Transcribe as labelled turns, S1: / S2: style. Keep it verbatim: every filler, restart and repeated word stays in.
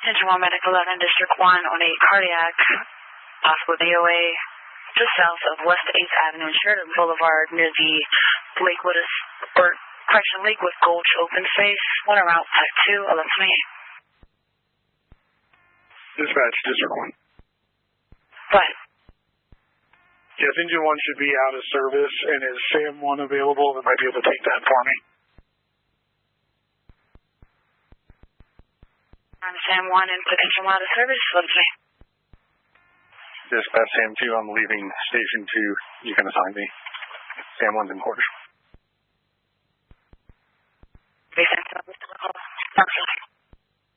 S1: Engine one, Medic eleven, District one on a cardiac, possible D O A, just south of West eighth Avenue and Sheridan Boulevard near the Lakewood, or correction, Lakewood Gulch open space. One route, type two, eleven twenty-eight.
S2: Dispatch, District one.
S1: What?
S2: Yes, Engine one should be out of service, and is Sam one available that might be able to take that for me?
S1: I'm Sam one and put Engine one out of service, eleven twenty.
S2: Dispatch, Sam two, I'm leaving Station two. You can assign me. Sam one's in quarters.